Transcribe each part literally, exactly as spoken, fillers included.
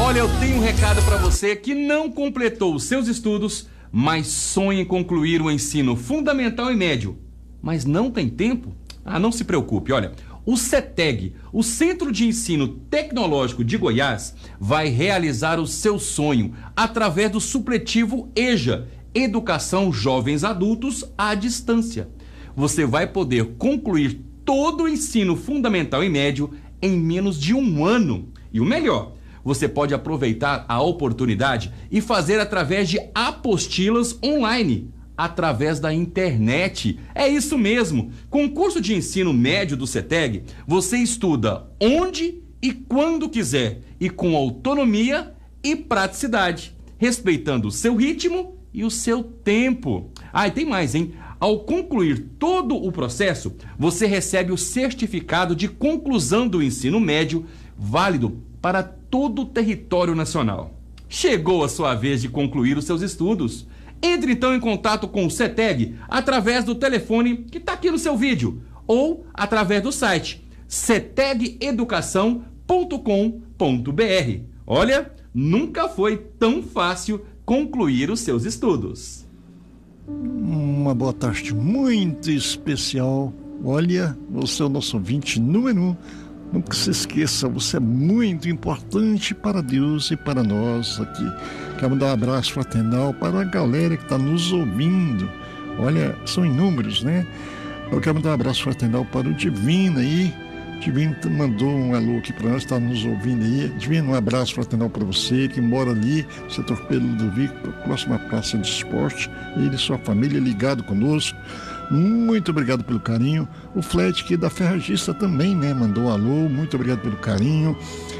Olha, eu tenho um recado para você que não completou os seus estudos, mas sonha em concluir o ensino fundamental e médio, mas não tem tempo? Ah, não se preocupe, olha, o CETEG, o Centro de Ensino Tecnológico de Goiás, vai realizar o seu sonho através do supletivo EJA, Educação Jovens Adultos à Distância. Você vai poder concluir todo o ensino fundamental e médio em menos de um ano. E o melhor, você pode aproveitar a oportunidade e fazer através de apostilas online, através da internet. É isso mesmo. Com o curso de ensino médio do CETEG, você estuda onde e quando quiser e com autonomia e praticidade, respeitando o seu ritmo e o seu tempo. Ah, e tem mais, hein? Ao concluir todo o processo, você recebe o certificado de conclusão do ensino médio, válido para todo o território nacional. Chegou a sua vez de concluir os seus estudos. Entre então em contato com o CETEG através do telefone que está aqui no seu vídeo ou através do site ceteg educação ponto com ponto br. Olha, nunca foi tão fácil concluir os seus estudos. Uma boa tarde muito especial. Olha, você é o nosso ouvinte número um. Nunca se esqueça, você é muito importante para Deus e para nós aqui. Quero mandar um abraço fraternal para a galera que está nos ouvindo. Olha, são inúmeros, né? Eu quero mandar um abraço fraternal para o Divino aí. Divino mandou um alô aqui para nós, está nos ouvindo aí. Divino, um abraço fraternal para você que mora ali, no setor Pelo do Vico, próxima praça de esporte. Ele e sua família ligado conosco. Muito obrigado pelo carinho. O Flet aqui da Ferragista também, né? Mandou um alô, muito obrigado pelo carinho.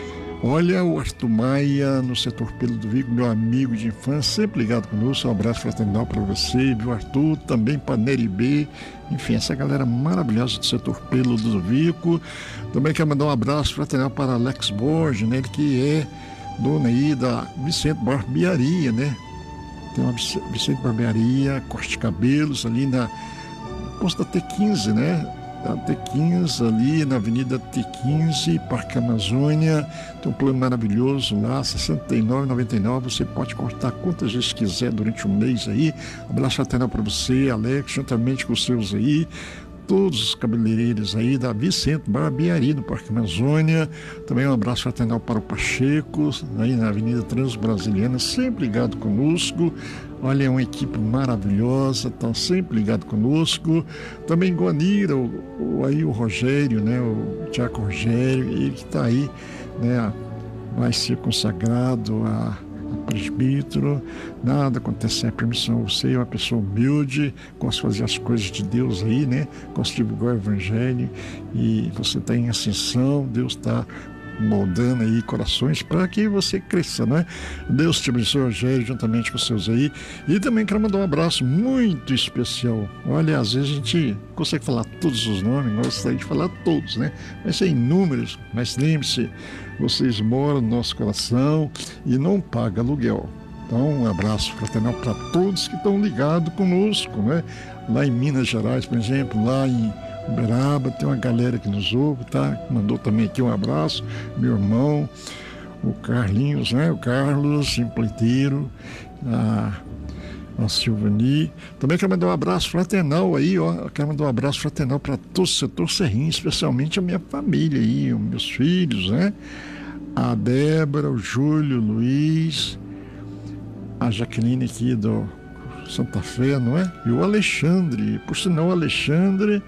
Olha, o Arthur Maia, no setor Pelo do Vico, meu amigo de infância, sempre ligado conosco. Um abraço fraternal para você, viu, Arthur? Também para Nery B. Enfim, essa galera maravilhosa do setor Pelo do Vico. Também quero mandar um abraço fraternal para Alex Borges, né? Ele que é dono aí da Vicente Barbearia, né? Tem uma Vicente Barbearia, corte de cabelos ali na posto da T quinze, né? Da T quinze, ali na Avenida T quinze, Parque Amazônia. Tem um plano maravilhoso lá, sessenta e nove reais e noventa e nove centavos. Você pode cortar quantas vezes quiser durante um mês aí. Um abraço fraternal para você, Alex, juntamente com os seus aí. Todos os cabeleireiros aí da Vicente Barbearia do Parque Amazônia. Também um abraço fraternal para o Pacheco, aí na Avenida Transbrasiliana, sempre ligado conosco. Olha, é uma equipe maravilhosa, está sempre ligado conosco. Também Guanira, o, o, aí o Rogério, né, o Tiago Rogério, ele que está aí, né, vai ser consagrado a presbítero. Nada acontece sem a permissão. Você é uma pessoa humilde, gosta de fazer as coisas de Deus aí, né? Gosta de divulgar o evangelho e você está em ascensão. Deus está moldando aí corações para que você cresça, né? Deus te abençoe, Rogério, juntamente com os seus aí. E também quero mandar um abraço muito especial. Olha, às vezes a gente consegue falar todos os nomes, gostaria de falar todos, né? Mas são inúmeros. Mas lembre-se, vocês moram no nosso coração e não pagam aluguel. Então, um abraço fraternal para todos que estão ligados conosco, né? Lá em Minas Gerais, por exemplo, lá em Uberaba, tem uma galera que nos ouve, tá? Mandou também aqui um abraço, meu irmão, o Carlinhos, né? O Carlos, empleiteiro, a, a Silvani. Também quero mandar um abraço fraternal aí, ó. Quero mandar um abraço fraternal para todo o setor Serrinho, especialmente a minha família aí, os meus filhos, né? A Débora, o Júlio, o Luiz, a Jaqueline aqui do Santa Fé, não é? E o Alexandre, por sinal, o Alexandre,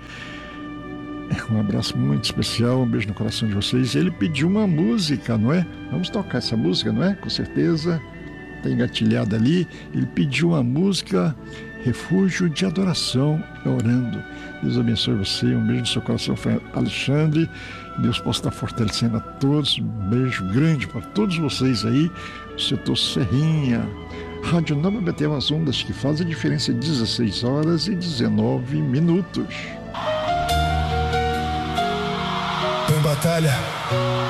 um abraço muito especial, um beijo no coração de vocês. Ele pediu uma música, não é? Vamos tocar essa música, não é? Com certeza, está engatilhada ali. Ele pediu uma música, Refúgio de Adoração, orando. Deus abençoe você, um beijo no seu coração, Alexandre. Deus possa estar fortalecendo a todos. Um beijo grande para todos vocês aí, setor Serrinha. Rádio Nova B T, umas ondas que fazem a diferença, dezesseis horas e dezenove minutos. Em batalha.